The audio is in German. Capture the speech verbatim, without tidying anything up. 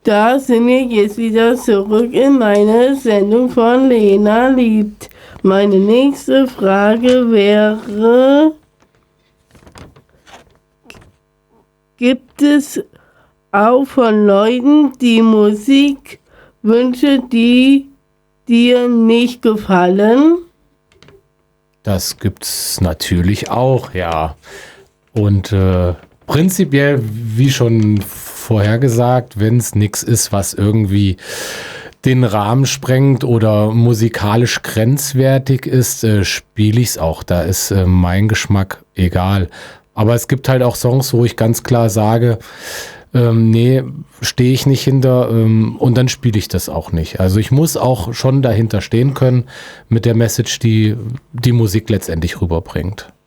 Da sind wir jetzt wieder zurück in meine Sendung von Lena liebt. Meine nächste Frage wäre, gibt es auch von Leuten die Musikwünsche, die dir nicht gefallen? Das gibt's natürlich auch, ja. Und äh, prinzipiell, wie schon vorher gesagt, wenn es nichts ist, was irgendwie den Rahmen sprengt oder musikalisch grenzwertig ist, äh, spiele ich es auch. Da ist äh, mein Geschmack egal. Aber es gibt halt auch Songs, wo ich ganz klar sage, ähm, nee, stehe ich nicht hinter ähm, und dann spiele ich das auch nicht. Also ich muss auch schon dahinter stehen können mit der Message, die die Musik letztendlich rüberbringt.